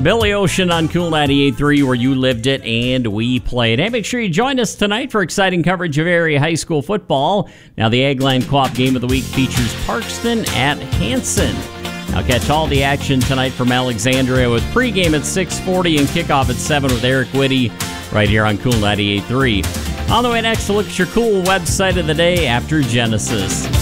Billy Ocean on Cool 98.3, where you lived it and we played. Hey, make sure you join us tonight for exciting coverage of area high school football. Now, the Eggland Co-op Game of the Week features Parkston at Hanson. Now, catch all the action tonight from Alexandria with pregame at 6:40 and kickoff at 7 with Eric Whitty right here on Cool 98.3. On the way next, to look at your cool website of the day after Genesis.